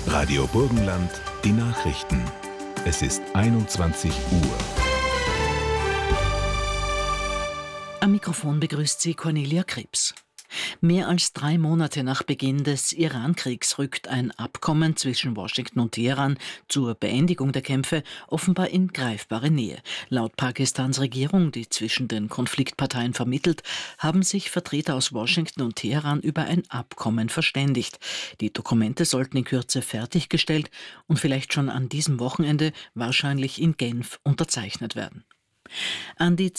Radio Burgenland, die Nachrichten. Es ist 21 Uhr. Am Mikrofon begrüßt sie Cornelia Krebs. Mehr als 3 Monate nach Beginn des Iran-Kriegs rückt ein Abkommen zwischen Washington und Teheran zur Beendigung der Kämpfe offenbar in greifbare Nähe. Laut Pakistans Regierung, die zwischen den Konfliktparteien vermittelt, haben sich Vertreter aus Washington und Teheran über ein Abkommen verständigt. Die Dokumente sollten in Kürze fertiggestellt und vielleicht schon an diesem Wochenende wahrscheinlich in Genf unterzeichnet werden. An die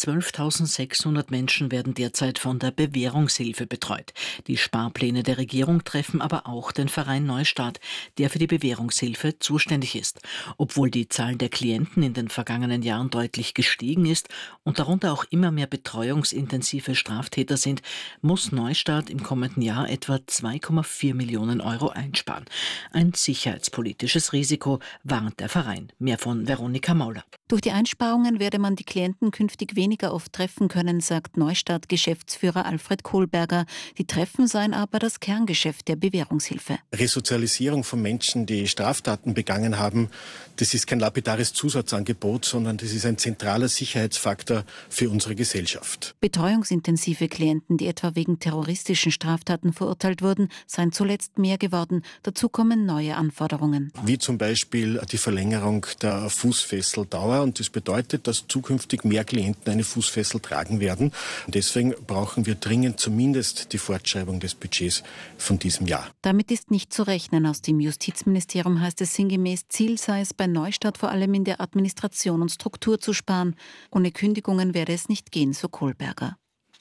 12.600 Menschen werden derzeit von der Bewährungshilfe betreut. Die Sparpläne der Regierung treffen aber auch den Verein Neustart, der für die Bewährungshilfe zuständig ist. Obwohl die Zahl der Klienten in den vergangenen Jahren deutlich gestiegen ist und darunter auch immer mehr betreuungsintensive Straftäter sind, muss Neustart im kommenden Jahr etwa 2,4 Millionen Euro einsparen. Ein sicherheitspolitisches Risiko, warnt der Verein. Mehr von Veronika Mauler. Durch die Einsparungen werde man die Klienten künftig weniger oft treffen können, sagt Neustart-Geschäftsführer Alfred Kohlberger. Die Treffen seien aber das Kerngeschäft der Bewährungshilfe. Resozialisierung von Menschen, die Straftaten begangen haben, das ist kein lapidares Zusatzangebot, sondern das ist ein zentraler Sicherheitsfaktor für unsere Gesellschaft. Betreuungsintensive Klienten, die etwa wegen terroristischen Straftaten verurteilt wurden, seien zuletzt mehr geworden. Dazu kommen neue Anforderungen. Wie zum Beispiel die Verlängerung der Fußfesseldauer. Und das bedeutet, dass zukünftig mehr Klienten eine Fußfessel tragen werden. Und deswegen brauchen wir dringend zumindest die Fortschreibung des Budgets von diesem Jahr. Damit ist nicht zu rechnen. Aus dem Justizministerium heißt es sinngemäß, Ziel sei es bei Neustart vor allem in der Administration und Struktur zu sparen. Ohne Kündigungen werde es nicht gehen, so Kohlberger.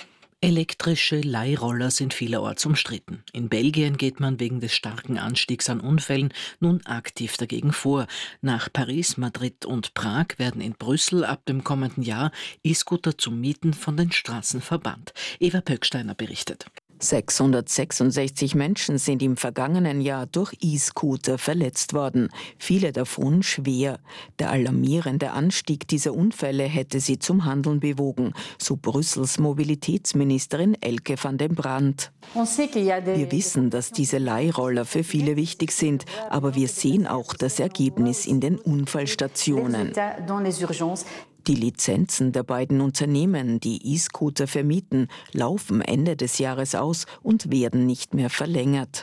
Elektrische Leihroller sind vielerorts umstritten. In Belgien geht man wegen des starken Anstiegs an Unfällen nun aktiv dagegen vor. Nach Paris, Madrid und Prag werden in Brüssel ab dem kommenden Jahr E-Scooter zum Mieten von den Straßen verbannt. Eva Pöcksteiner berichtet. 666 Menschen sind im vergangenen Jahr durch E-Scooter verletzt worden, viele davon schwer. Der alarmierende Anstieg dieser Unfälle hätte sie zum Handeln bewogen, so Brüssels Mobilitätsministerin Elke van den Brandt. Wir wissen, dass diese Leihroller für viele wichtig sind, aber wir sehen auch das Ergebnis in den Unfallstationen. Die Lizenzen der beiden Unternehmen, die E-Scooter vermieten, laufen Ende des Jahres aus und werden nicht mehr verlängert.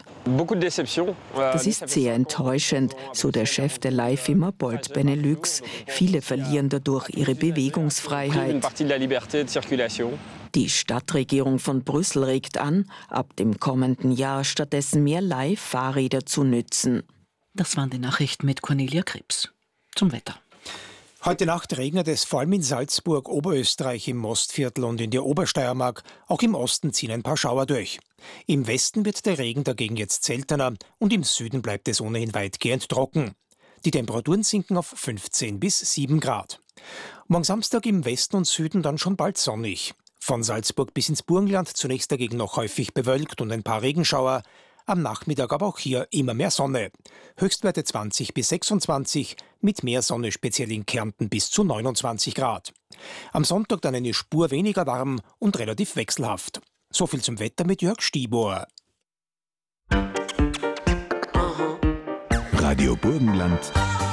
Das ist sehr enttäuschend, so der Chef der Leihfirma Bolt Benelux. Viele verlieren dadurch ihre Bewegungsfreiheit. Die Stadtregierung von Brüssel regt an, ab dem kommenden Jahr stattdessen mehr Leihfahrräder zu nützen. Das waren die Nachrichten mit Cornelia Krebs. Zum Wetter. Heute Nacht regnet es vor allem in Salzburg, Oberösterreich, im Mostviertel und in der Obersteiermark. Auch im Osten ziehen ein paar Schauer durch. Im Westen wird der Regen dagegen jetzt seltener und im Süden bleibt es ohnehin weitgehend trocken. Die Temperaturen sinken auf 15 bis 7 Grad. Morgen Samstag im Westen und Süden dann schon bald sonnig. Von Salzburg bis ins Burgenland zunächst dagegen noch häufig bewölkt und ein paar Regenschauer. Am Nachmittag aber auch hier immer mehr Sonne. Höchstwerte 20 bis 26, mit mehr Sonne speziell in Kärnten bis zu 29 Grad. Am Sonntag dann eine Spur weniger warm und relativ wechselhaft. So viel zum Wetter mit Jörg Stiebohr. Radio Burgenland,